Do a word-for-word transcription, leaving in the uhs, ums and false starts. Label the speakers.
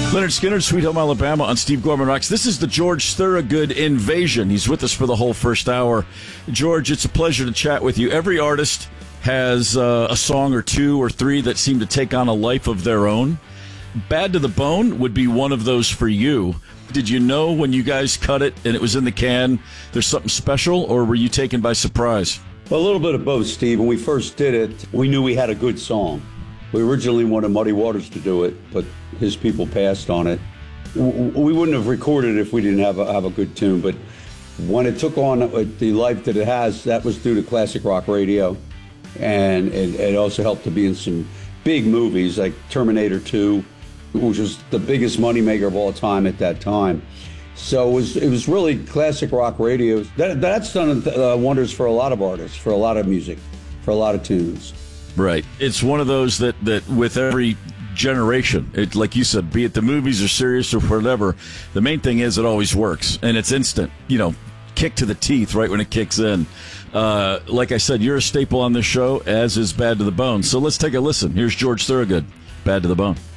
Speaker 1: Leonard Skinner, Sweet Home Alabama on Steve Gorman Rocks. This is the George Thorogood Invasion. He's with us for the whole first hour. George, it's a pleasure to chat with you. Every artist has uh, a song or two or three that seem to take on a life of their own. Bad to the Bone would be one of those for you. Did you know when you guys cut it and it was in the can, there's something special, or were you taken by surprise?
Speaker 2: Well, a little bit of both, Steve. When we first did it, we knew we had a good song. We originally wanted Muddy Waters to do it, but his people passed on it. We wouldn't have recorded it if we didn't have a, have a good tune, but when it took on the life that it has, that was due to classic rock radio, and it, it also helped to be in some big movies like Terminator two, which was the biggest moneymaker of all time at that time. So it was, it was really classic rock radio. That, that's done uh, wonders for a lot of artists, for a lot of music, for a lot of tunes.
Speaker 1: Right. It's one of those that, that with every generation, it, like you said, be it the movies or serious or whatever, the main thing is it always works, and it's instant. You know, kick to the teeth right when it kicks in. Uh, like I said, you're a staple on this show, as is Bad to the Bone. So let's take a listen. Here's George Thorogood, Bad to the Bone.